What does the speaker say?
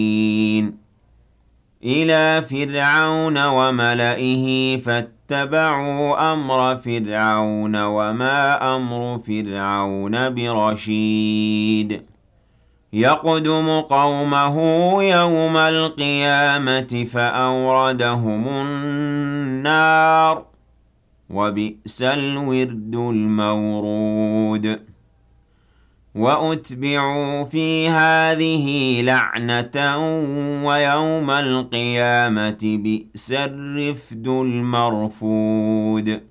إِلَىٰ فِرْعَوْنَ وَمَلَئِهِ فَاتَّبَعُوا أَمْرَ فِرْعَوْنَ ۖ وَمَا أَمْرُ فِرْعَوْنَ بِرَشِيدٍ يَقْدُمُ قَوْمَهُ يَوْمَ الْقِيَامَةِ فَأَوْرَدَهُمُ النَّارَ ۖ وَبِئْسَ الْوِرْدُ الْمَوْرُودُ وَأُتْبِعُوا فِي هَٰذِهِ لَعْنَةً وَيَوْمَ الْقِيَامَةِ بِئْسَ الرِّفْدُ الْمَرْفُودُ